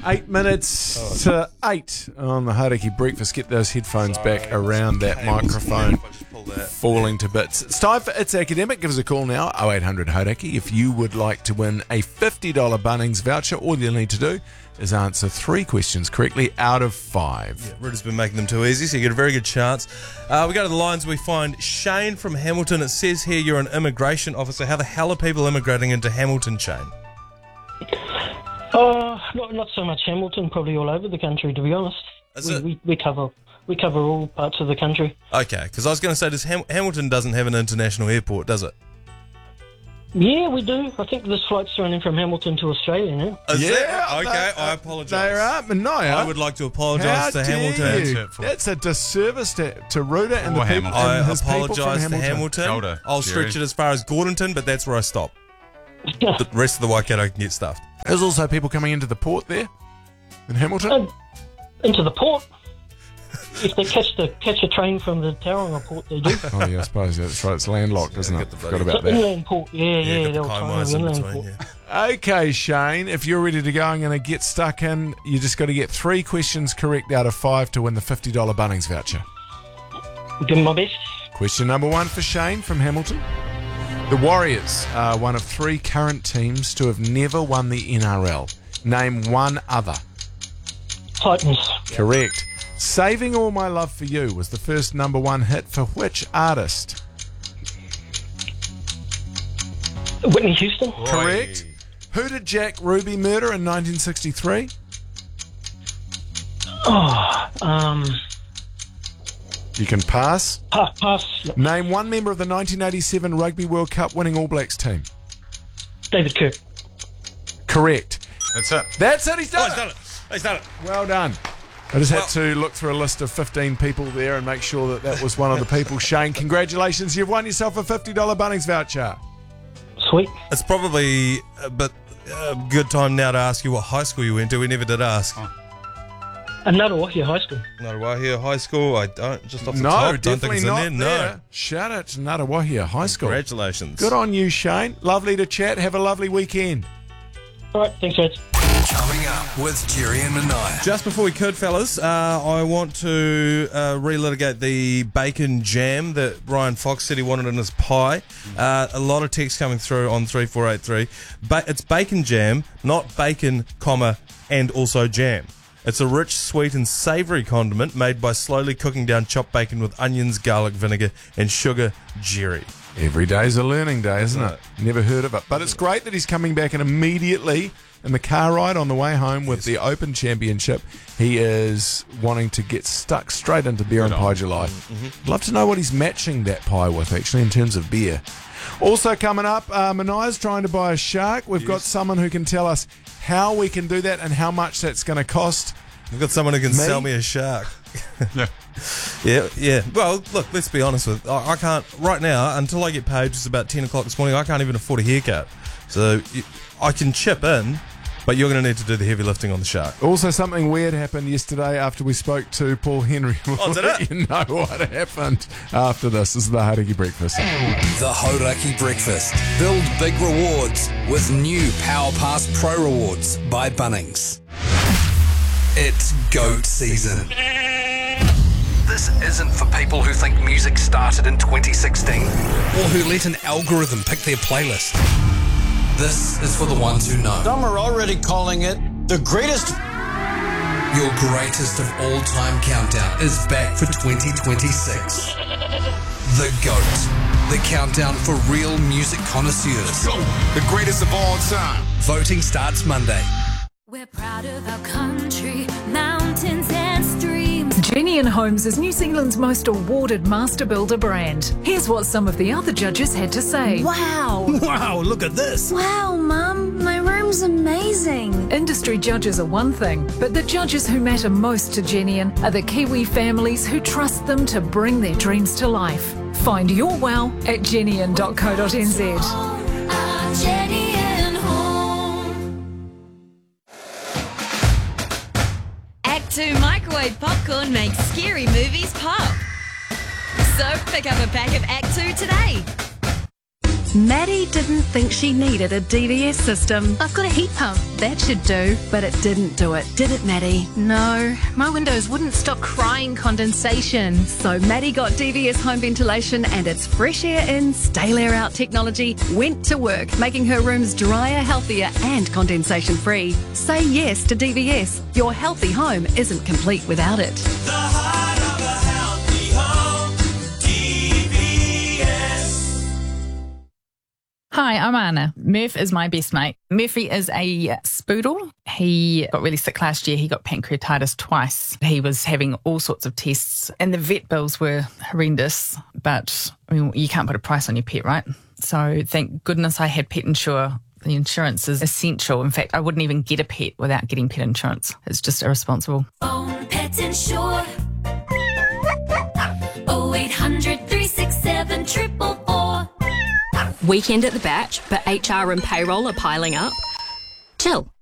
8 minutes to 8 on the Hauraki Breakfast. Get those headphones back around that microphone falling to bits. It's time for It's Academic. Give us a call now, 0800 Hauraki. If you would like to win a $50 Bunnings voucher, all you'll need to do is answer 3 questions correctly out of 5. Yeah, Rita's been making them too easy, so you get a very good chance. We go to the lines, we find Shane from Hamilton. It says here you're an immigration officer. How the hell are people immigrating into Hamilton, Shane? Not so much Hamilton, probably all over the country, to be honest. We cover all parts of the country. Okay, because I was going to say, Hamilton doesn't have an international airport, does it? Yeah, we do. I think this flight's running from Hamilton to Australia now. Okay, I apologise. They are, Mania. I would like to apologise to Hamilton. You? That's a disservice to Ruta and the people. I and his people apologise from to Hamilton. Elder, I'll stretch it as far as Gordonton, but that's where I stop. The rest of the Waikato can get stuffed. There's also people coming into the port there in Hamilton. Into the port? If they catch a train from the Tauranga port, they do. Oh, yeah, I suppose that's right. It's landlocked, isn't it? Forgot It's about an that. inland port. Yeah, they'll try Kaimais an in inland between, port. yeah. Okay, Shane, if you're ready to go, I'm going to get stuck in. You just got to get 3 questions correct out of 5 to win the $50 Bunnings voucher. Doing my best. Question number 1 for Shane from Hamilton. The Warriors are one of 3 current teams to have never won the NRL. Name one other. Titans. Correct. Saving All My Love for You was the first number 1 hit for which artist? Whitney Houston. Correct. Who did Jack Ruby murder in 1963? You can pass. Pass. Yep. Name one member of the 1987 Rugby World Cup winning All Blacks team. David Kirk. Correct. That's it. That's it. He's done it. He's done it. Well done. I just had to look through a list of 15 people there and make sure that was one of the people. Shane, congratulations. You've won yourself a $50 Bunnings voucher. Sweet. It's probably a good time now to ask you what high school you went to. We never did ask. Ngāruawāhia High School. Ngāruawāhia High School. I don't, just off the No, top, don't think definitely it's in not there. there. No. Shout out to Ngāruawāhia High School. Congratulations. Good on you, Shane. Lovely to chat. Have a lovely weekend. All right, thanks, Reds. Coming up with Jerry and Mania. Just before we could, fellas, I want to relitigate the bacon jam that Ryan Fox said he wanted in his pie. A lot of text coming through on 3483. It's bacon jam, not bacon, comma, and also jam. It's a rich, sweet and savoury condiment made by slowly cooking down chopped bacon with onions, garlic, vinegar and sugar. Jerry. Every day's a learning day, isn't it? Never heard of it. But it's great that he's coming back, and immediately in the car ride on the way home with the Open Championship, he is wanting to get stuck straight into Beer and Pie July. I'd love to know what he's matching that pie with, actually, in terms of beer. Also coming up, Mania's trying to buy a shark. We've got someone who can tell us how we can do that and how much that's going to cost. I've got someone who can sell me a shark. Yeah. Well, look, let's be honest with I can't, right now, until I get paid, just about 10 o'clock this morning, I can't even afford a haircut. So I can chip in, but you're going to need to do the heavy lifting on the shark. Also, something weird happened yesterday after we spoke to Paul Henry. Oh, did it? You know what happened after this. This is the Hauraki Breakfast. The Hauraki Breakfast. Build big rewards with new Power Pass Pro Rewards by Bunnings. It's goat season. This isn't for people who think music started in 2016 or who let an algorithm pick their playlist. This is for the ones who know. Some are already calling it the greatest. Your greatest of all time countdown is back for 2026. The GOAT. The countdown for real music connoisseurs. The greatest of all time. Voting starts Monday. We're proud of our country, mountains and streams. Genian Homes is New Zealand's most awarded master builder brand. Here's what some of the other judges had to say. Wow. Wow, look at this. Wow, Mum, my room's amazing. Industry judges are one thing, but the judges who matter most to Genian are the Kiwi families who trust them to bring their dreams to life. Find your wow at genian.co.nz. Our Genian home. Act 2 microwave popcorn makes scary movies pop. So pick up a pack of Act 2 today. Maddie didn't think she needed a DVS system. I've got a heat pump. That should do. But it didn't do it, did it, Maddie? No, my windows wouldn't stop crying condensation. So Maddie got DVS home ventilation and its fresh air in, stale air out technology went to work, making her rooms drier, healthier and condensation free. Say yes to DVS. Your healthy home isn't complete without it. The heart of a healthy home, DVS. Hi, I'm Anna. Murph is my best mate. Murphy is a spoodle. He got really sick last year. He got pancreatitis twice. He was having all sorts of tests and the vet bills were horrendous, but I mean, you can't put a price on your pet, right? So thank goodness I had Pet Insure. The insurance is essential. In fact, I wouldn't even get a pet without getting pet insurance. It's just irresponsible. Phone Pet Insure. 0800 367 444. Weekend at the batch, but HR and payroll are piling up? Chill.